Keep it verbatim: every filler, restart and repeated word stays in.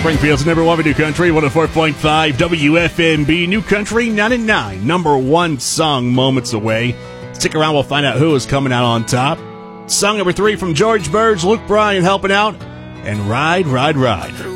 Springfield's number one New Country, one oh four point five W F M B. New Country ninety-nine, number one song moments away. Stick around, we'll find out who is coming out on top. Song number three from George Burge, Luke Bryan helping out, and Ride, Ride, Ride.